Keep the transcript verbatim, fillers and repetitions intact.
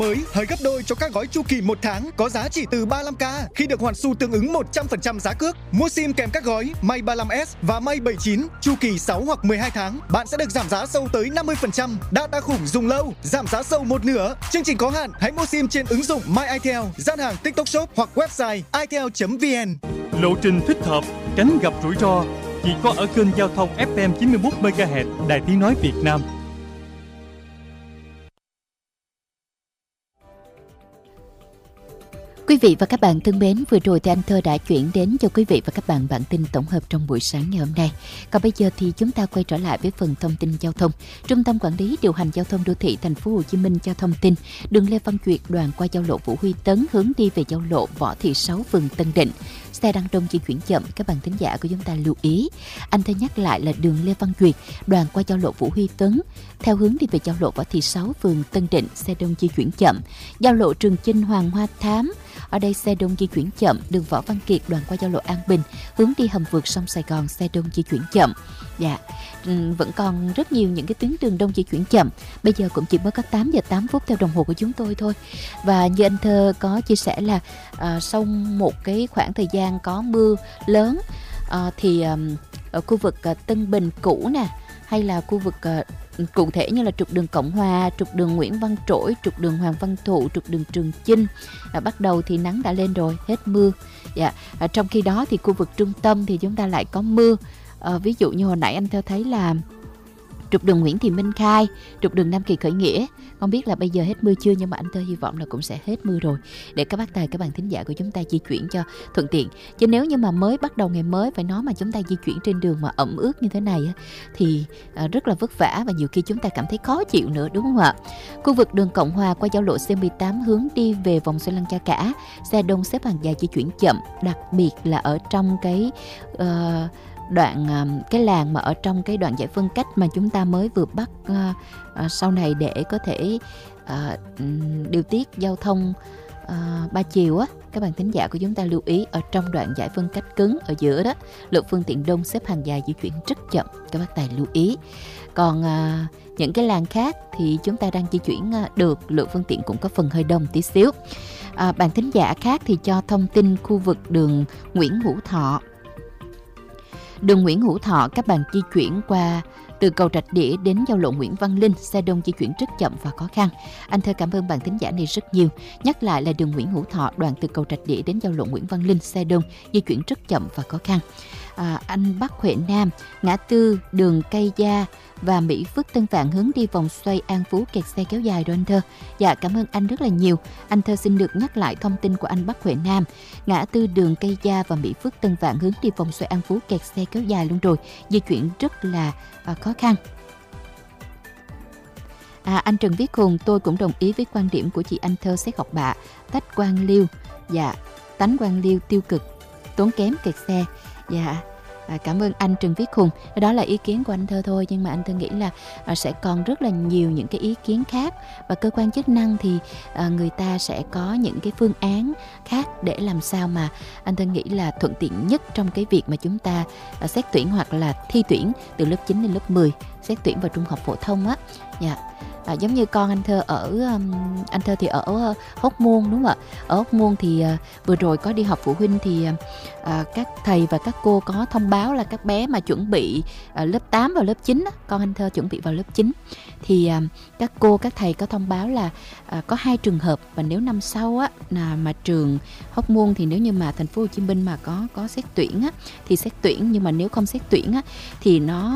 Mới hơi gấp đôi cho các gói chu kỳ một tháng có giá chỉ từ ba mươi lăm k khi được hoàn xu tương ứng một trăm phần trăm giá cước. Mua sim kèm các gói May ba mươi lăm S và May bảy mươi chín chu kỳ sáu hoặc mười hai tháng, bạn sẽ được giảm giá sâu tới năm mươi phần trăm. Data khủng dùng lâu, giảm giá sâu một nửa. Chương trình có hạn, hãy mua sim trên ứng dụng MyItel, gian hàng TikTok Shop hoặc website itel chấm vn. Lộ trình thích hợp, tránh gặp rủi ro chỉ có ở kênh giao thông ép em chín mươi mốt mê ga héc Đài Tiếng nói Việt Nam. Quý vị và các bạn thân mến, vừa rồi thì anh Thơ đã chuyển đến cho quý vị và các bạn bản tin tổng hợp trong buổi sáng ngày hôm nay. Còn bây giờ thì chúng ta quay trở lại với phần thông tin giao thông. Trung tâm Quản lý Điều hành Giao thông Đô thị Thành phố Hồ Chí Minh cho thông tin, đường Lê Văn Duyệt đoạn qua giao lộ Vũ Huy Tấn hướng đi về giao lộ Võ Thị Sáu, phường Tân Định. Xe đang đông di chuyển chậm, các bạn thính giả của chúng ta lưu ý. Anh Thơ nhắc lại là đường Lê Văn Duyệt đoạn qua giao lộ Vũ Huy Tấn theo hướng đi về giao lộ Võ Thị Sáu, phường Tân Định, xe đông di chuyển chậm. Giao lộ Trường Chinh Hoàng Hoa Thám, ở đây xe đông di chuyển chậm. Đường Võ Văn Kiệt đoạn qua giao lộ An Bình hướng đi hầm vượt sông Sài Gòn, xe đông di chuyển chậm. Dạ, vẫn còn rất nhiều những cái tuyến đường đông di chuyển chậm. Bây giờ cũng chỉ mới có tám giờ tám phút theo đồng hồ của chúng tôi thôi. Và như anh Thơ có chia sẻ là à, sau một cái khoảng thời gian có mưa lớn à, thì à, ở khu vực à, Tân Bình cũ nè, hay là khu vực à, cụ thể như là trục đường Cộng Hòa, trục đường Nguyễn Văn Trỗi, trục đường Hoàng Văn Thụ, trục đường Trường Chinh, à, bắt đầu thì nắng đã lên rồi, hết mưa. Dạ. À, trong khi đó thì khu vực trung tâm thì chúng ta lại có mưa. À, ví dụ như hồi nãy anh Thơ thấy là trục đường Nguyễn Thị Minh Khai, trục đường Nam Kỳ Khởi Nghĩa. Không biết là bây giờ hết mưa chưa, nhưng mà anh Thơ hy vọng là cũng sẽ hết mưa rồi, để các bác tài, các bạn thính giả của chúng ta di chuyển cho thuận tiện. Chứ nếu như mà mới bắt đầu ngày mới phải nói mà chúng ta di chuyển trên đường mà ẩm ướt như thế này thì rất là vất vả và nhiều khi chúng ta cảm thấy khó chịu nữa, đúng không ạ? Khu vực đường Cộng Hòa qua giao lộ C mười tám hướng đi về vòng xoay Lăng Cha Cả, xe đông xếp hàng dài di chuyển chậm, đặc biệt là ở trong cái uh, đoạn cái làng mà ở trong cái đoạn giải phân cách mà chúng ta mới vừa bắt uh, uh, sau này để có thể uh, điều tiết giao thông uh, ba chiều á, các bạn thính giả của chúng ta lưu ý ở trong đoạn giải phân cách cứng ở giữa đó, lượng phương tiện đông xếp hàng dài di chuyển rất chậm, các bác tài lưu ý. Còn uh, những cái làng khác thì chúng ta đang di chuyển uh, được, lượng phương tiện cũng có phần hơi đông tí xíu. Uh, bạn thính giả khác thì cho thông tin khu vực đường Nguyễn Hữu Thọ. Đường Nguyễn Hữu Thọ, các bạn di chuyển qua từ cầu Rạch Đĩa đến giao lộ Nguyễn Văn Linh, xe đông di chuyển rất chậm và khó khăn. Anh Thơ cảm ơn bạn thính giả này rất nhiều. Nhắc lại là đường Nguyễn Hữu Thọ đoạn từ cầu Rạch Đĩa đến giao lộ Nguyễn Văn Linh, xe đông di chuyển rất chậm và khó khăn. À, anh Bắc Huệ Nam, ngã tư đường Cây Gia và Mỹ Phước Tân Vạn hướng đi vòng xoay An Phú kẹt xe kéo dài rồi anh Thơ. Dạ, cảm ơn anh rất là nhiều. Anh Thơ xin được nhắc lại thông tin của anh Bắc Huệ Nam, ngã tư đường Cây Gia và Mỹ Phước Tân Vạn hướng đi vòng xoay An Phú kẹt xe kéo dài luôn rồi, di chuyển rất là à, khó khăn. À, anh Trần Viết Hùng, tôi cũng đồng ý với quan điểm của chị Anh Thơ xét học bạ, tách quan liêu, dạ, tánh quan liêu tiêu cực, tốn kém kẹt xe. Dạ, à, cảm ơn anh Trần Viết Hùng. Đó là ý kiến của anh Thơ thôi, nhưng mà anh Thơ nghĩ là à, sẽ còn rất là nhiều những cái ý kiến khác, và cơ quan chức năng thì à, người ta sẽ có những cái phương án khác để làm sao mà anh Thơ nghĩ là thuận tiện nhất trong cái việc mà chúng ta à, xét tuyển hoặc là thi tuyển từ lớp chín đến lớp mười, xét tuyển vào trung học phổ thông á. Dạ. À, giống như con anh Thơ ở um, anh Thơ thì ở uh, Hóc Môn, đúng không ạ? Ở Hóc Môn thì uh, vừa rồi có đi học phụ huynh thì uh, các thầy và các cô có thông báo là các bé mà chuẩn bị uh, lớp tám vào lớp chín á, con anh Thơ chuẩn bị vào lớp chín thì uh, các cô các thầy có thông báo là uh, có hai trường hợp, và nếu năm sau á là mà trường Hóc Môn thì nếu như mà thành phố Hồ Chí Minh mà có có xét tuyển á thì xét tuyển, nhưng mà nếu không xét tuyển á thì nó